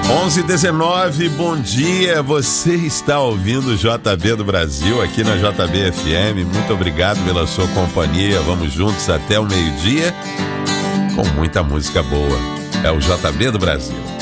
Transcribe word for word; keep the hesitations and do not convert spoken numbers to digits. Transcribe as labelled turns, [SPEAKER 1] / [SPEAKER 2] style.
[SPEAKER 1] onze e dezenove, bom dia, você está ouvindo o J B do Brasil aqui na J B F M, muito obrigado pela sua companhia, vamos juntos até o meio-dia com muita música boa, é o J B do Brasil.